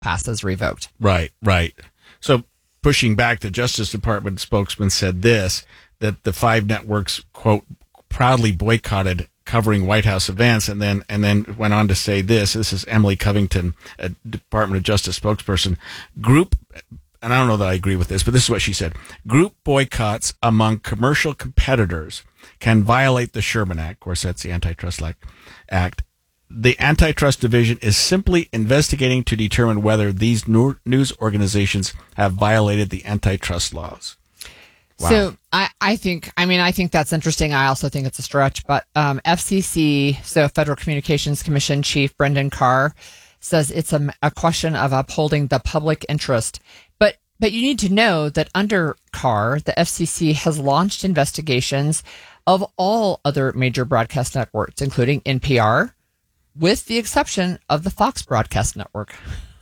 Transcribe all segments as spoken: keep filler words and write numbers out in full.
passes revoked. Right, right. So pushing back, the Justice Department spokesman said this, that the five networks, quote, proudly boycotted covering White House events, and then and then went on to say this. This is Emily Covington, a Department of Justice spokesperson. Group, and I don't know that I agree with this, but this is what she said. Group boycotts among commercial competitors can violate the Sherman Act. Of course, that's the Antitrust Act. The Antitrust Division is simply investigating to determine whether these news organizations have violated the antitrust laws. Wow. So I, I think, I mean, I think that's interesting. I also think it's a stretch, but um, F C C, so Federal Communications Commission Chief Brendan Carr, says it's a, a question of upholding the public interest. But but you need to know that under Carr, the F C C has launched investigations of all other major broadcast networks, including N P R, with the exception of the Fox Broadcast Network.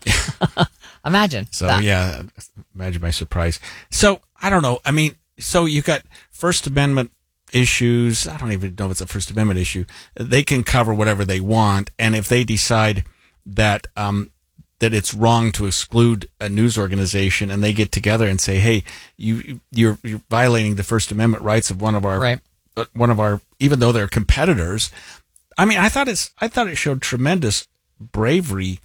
Imagine. So, that. yeah, imagine my surprise. So, I don't know. I mean, so you got First Amendment issues. I don't even know if it's a First Amendment issue. They can cover whatever they want. And if they decide that um, that it's wrong to exclude a news organization, and they get together and say, hey, you, you're, you're violating the First Amendment rights of one of our, right. uh, one of our, even though they're competitors. I mean, I thought it's, I thought it showed tremendous bravery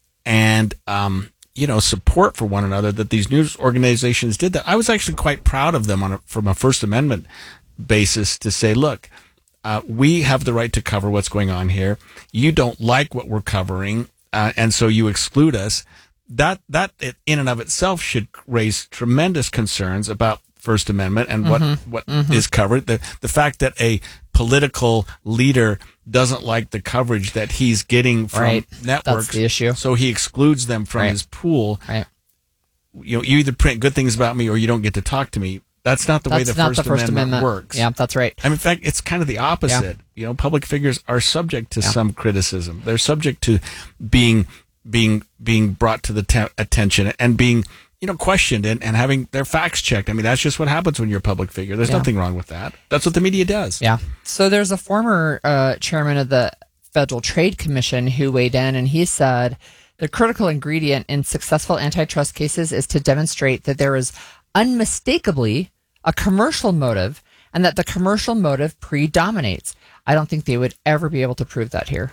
and, um, you know, support for one another that these news organizations did that. I was actually quite proud of them on a, from a First Amendment basis to say, look, uh, we have the right to cover what's going on here. You don't like what we're covering, uh, and so you exclude us. That, that in and of itself should raise tremendous concerns about First Amendment and what, mm-hmm. what mm-hmm. is covered. The, the fact that a political leader doesn't like the coverage that he's getting from right. networks. That's the issue. So he excludes them from right. his pool. Right. You know, you either print good things about me or you don't get to talk to me. That's not the that's way the not First, the First Amendment, Amendment works. Yeah, that's right. I mean, in fact, it's kind of the opposite. Yeah. You know, public figures are subject to yeah. some criticism. They're subject to being being being brought to the te- attention and being, you know, questioned and, and having their facts checked. I mean, that's just what happens when you're a public figure. There's yeah. nothing wrong with that. That's what the media does. Yeah. So there's a former uh, chairman of the Federal Trade Commission who weighed in, and he said the critical ingredient in successful antitrust cases is to demonstrate that there is unmistakably a commercial motive and that the commercial motive predominates. I don't think they would ever be able to prove that here.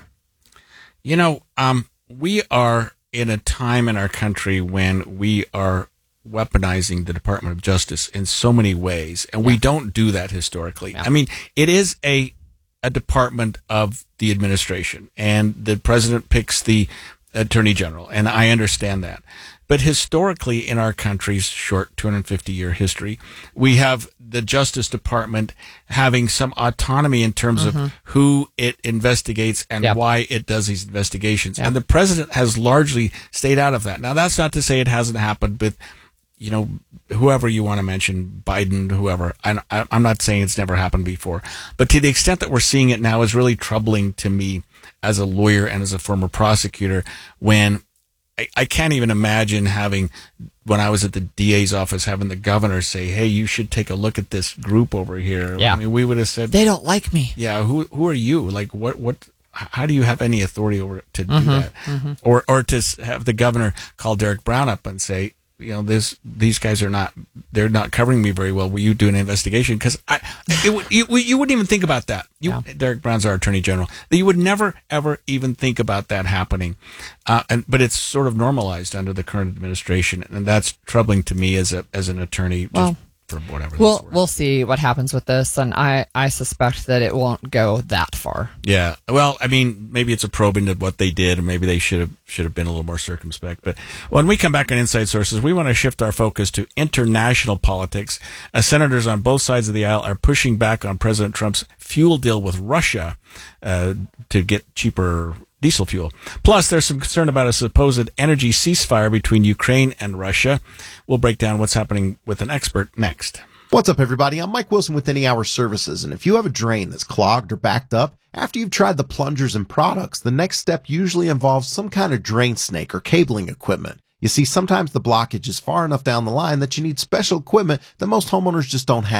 You know, um, we are in a time in our country when we are weaponizing the Department of Justice in so many ways, and yeah. we don't do that historically. Yeah. I mean, it is a a department of the administration, and the president picks the attorney general, and I understand that. But historically, in our country's short two hundred fifty year history, we have the Justice Department having some autonomy in terms mm-hmm. of who it investigates and yep. why it does these investigations. Yep. And the president has largely stayed out of that. Now, that's not to say it hasn't happened with, you know, whoever you want to mention, Biden, whoever. I, I'm not saying it's never happened before. But to the extent that we're seeing it now is really troubling to me as a lawyer and as a former prosecutor, when I, I can't even imagine having, when I was at the D A's office, having the governor say, hey, you should take a look at this group over here. Yeah. I mean, we would have said, they don't like me. Yeah. Who, who are you? Like, what, what, how do you have any authority over to do mm-hmm, that? Mm-hmm. Or, or to have the governor call Derek Brown up and say, you know, this, these guys are not, they're not covering me very well. Will you do an investigation? Because I, it would, you, you wouldn't even think about that. You, yeah. Derek Brown's our attorney general. You would never, ever even think about that happening. Uh, and, but it's sort of normalized under the current administration. And that's troubling to me as a, as an attorney. Just well, for whatever. We'll, we'll see what happens with this. And I, I suspect that it won't go that far. Yeah. Well, I mean, maybe it's a probe into what they did, and maybe they should have, should have been a little more circumspect. But when we come back on Inside Sources, we want to shift our focus to international politics. As senators on both sides of the aisle are pushing back on President Trump's fuel deal with Russia, uh, to get cheaper diesel fuel. Plus, there's some concern about a supposed energy ceasefire between Ukraine and Russia. We'll break down what's happening with an expert next. What's up, everybody? I'm Mike Wilson with Any Hour Services, and if you have a drain that's clogged or backed up, after you've tried the plungers and products, the next step usually involves some kind of drain snake or cabling equipment. You see, sometimes the blockage is far enough down the line that you need special equipment that most homeowners just don't have.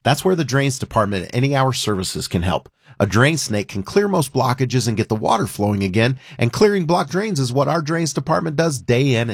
That's where the Drains Department at Any Hour Services can help. A drain snake can clear most blockages and get the water flowing again, and clearing blocked drains is what our Drains Department does day in and